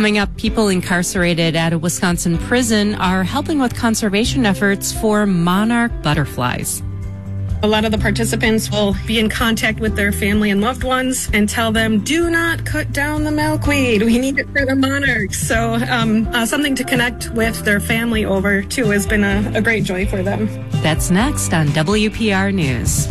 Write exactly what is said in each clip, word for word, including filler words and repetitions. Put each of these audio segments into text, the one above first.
Coming up, people incarcerated at a Wisconsin prison are helping with conservation efforts for monarch butterflies. A lot of the participants will be in contact with their family and loved ones and tell them, do not cut down the milkweed. We need it for the monarchs. So um, uh, something to connect with their family over, too, has been a, a great joy for them. That's next on W P R News.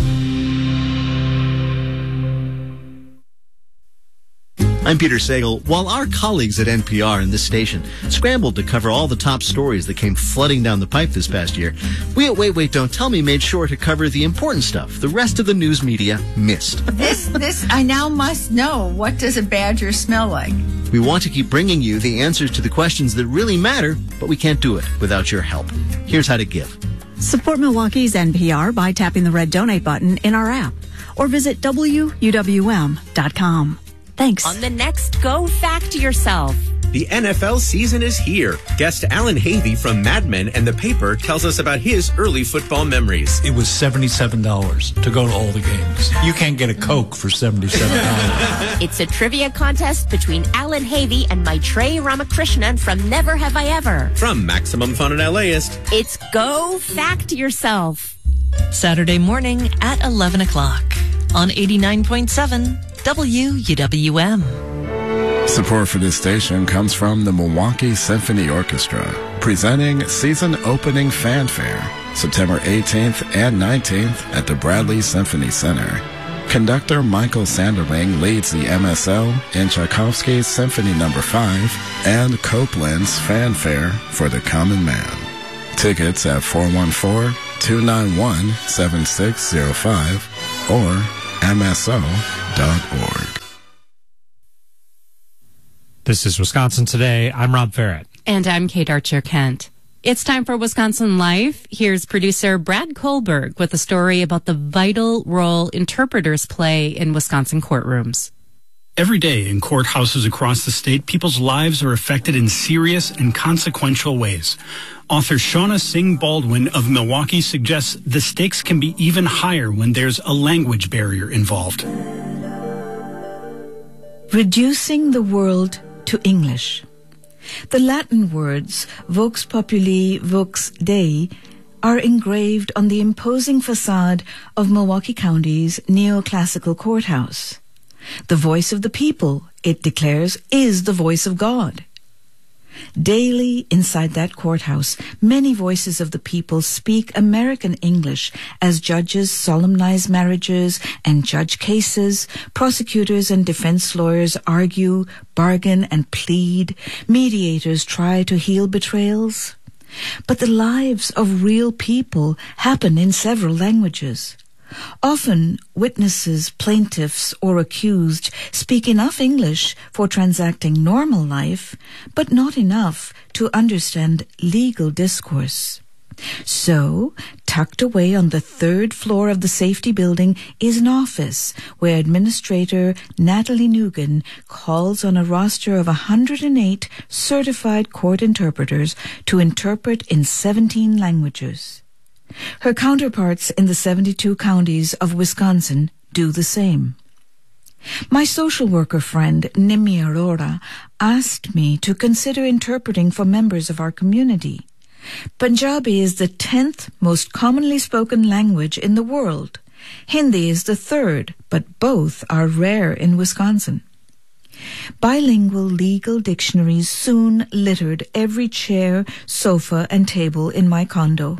I'm Peter Sagal. While our colleagues at N P R and this station scrambled to cover all the top stories that came flooding down the pipe this past year, we at Wait, Wait, Don't Tell Me made sure to cover the important stuff the rest of the news media missed. This, this, I now must know. What does a badger smell like? We want to keep bringing you the answers to the questions that really matter, but we can't do it without your help. Here's how to give. Support Milwaukee's N P R by tapping the red donate button in our app or visit W U W M dot com. Thanks. On the next Go Fact Yourself. The N F L season is here. Guest Alan Havey from Mad Men and The Paper tells us about his early football memories. It was seventy-seven dollars to go to all the games. You can't get a Coke for seventy-seven dollars. It's a trivia contest between Alan Havey and Maitreyi Ramakrishnan from Never Have I Ever. From Maximum Fun at LAist. It's Go Fact Yourself. Saturday morning at eleven o'clock on eighty-nine point seven W U W M. Support for this station comes from the Milwaukee Symphony Orchestra, presenting season opening fanfare, September eighteenth and nineteenth at the Bradley Symphony Center. Conductor Michael Sanderling leads the M S L in Tchaikovsky's Symphony Number five and Copland's Fanfare for the Common Man. Tickets at four one four, two nine one, seven six zero five or M S O dot org. This is Wisconsin Today. I'm Rob Farrett. And I'm Kate Archer-Kent. It's time for Wisconsin Life. Here's producer Brad Kohlberg with a story about the vital role interpreters play in Wisconsin courtrooms. Every day in courthouses across the state, people's lives are affected in serious and consequential ways. Author Shauna Singh Baldwin of Milwaukee suggests the stakes can be even higher when there's a language barrier involved. Reducing the world to English. The Latin words vox populi, vox Dei are engraved on the imposing facade of Milwaukee County's neoclassical courthouse. The voice of the people, it declares, is the voice of God. Daily inside that courthouse, many voices of the people speak American English as judges solemnize marriages and judge cases, prosecutors and defense lawyers argue, bargain, and plead, mediators try to heal betrayals. But the lives of real people happen in several languages. Often, witnesses, plaintiffs, or accused speak enough English for transacting normal life, but not enough to understand legal discourse. So, tucked away on the third floor of the safety building is an office where Administrator Natalie Nugan calls on a roster of one hundred eight certified court interpreters to interpret in seventeen languages. Her counterparts in the seventy-two counties of Wisconsin do the same. My social worker friend, Nimi Arora, asked me to consider interpreting for members of our community. Punjabi is the tenth most commonly spoken language in the world. Hindi is the third, but both are rare in Wisconsin. Bilingual legal dictionaries soon littered every chair, sofa, and table in my condo.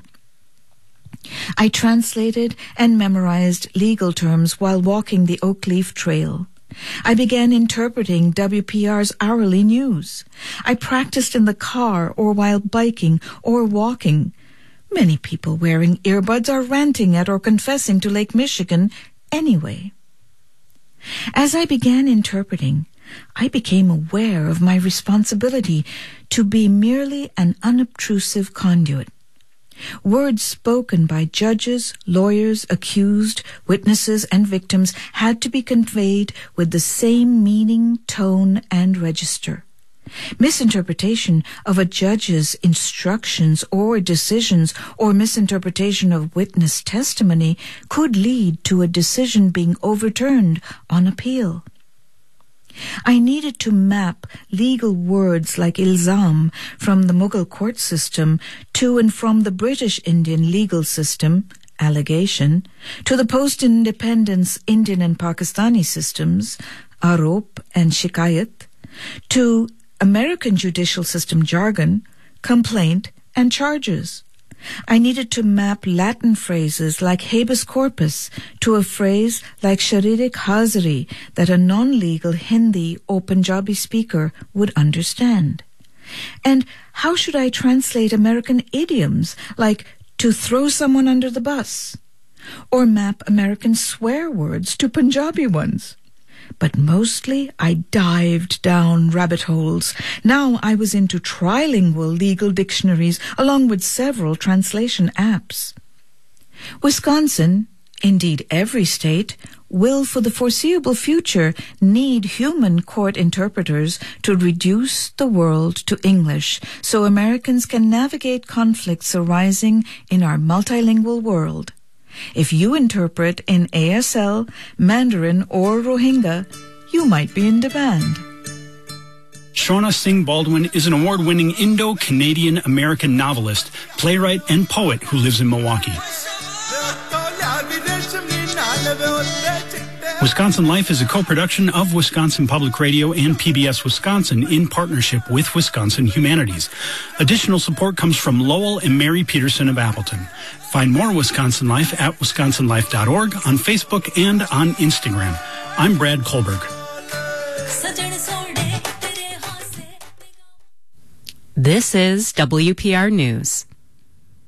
I translated and memorized legal terms while walking the Oak Leaf Trail. I began interpreting W P R's hourly news. I practiced in the car or while biking or walking. Many people wearing earbuds are ranting at or confessing to Lake Michigan anyway. As I began interpreting, I became aware of my responsibility to be merely an unobtrusive conduit. Words spoken by judges, lawyers, accused, witnesses, and victims had to be conveyed with the same meaning, tone, and register. Misinterpretation of a judge's instructions or decisions or misinterpretation of witness testimony could lead to a decision being overturned on appeal. I needed to map legal words like ilzam from the Mughal court system to and from the British Indian legal system, allegation, to the post-independence Indian and Pakistani systems, arop and shikayat, to American judicial system jargon, complaint and charges. I needed to map Latin phrases like habeas corpus to a phrase like sharirik hazari that a non-legal Hindi or Punjabi speaker would understand. And how should I translate American idioms like to throw someone under the bus, or map American swear words to Punjabi ones? But mostly I dived down rabbit holes. Now I was into trilingual legal dictionaries along with several translation apps. Wisconsin, indeed every state, will for the foreseeable future need human court interpreters to reduce the world to English so Americans can navigate conflicts arising in our multilingual world. If you interpret in A S L, Mandarin, or Rohingya, you might be in demand. Shauna Singh Baldwin is an award-winning Indo-Canadian American novelist, playwright, and poet who lives in Milwaukee. Wisconsin Life is a co-production of Wisconsin Public Radio and P B S Wisconsin in partnership with Wisconsin Humanities. Additional support comes from Lowell and Mary Peterson of Appleton. Find more Wisconsin Life at wisconsin life dot org, on Facebook, and on Instagram. I'm Brad Kohlberg. This is W P R News.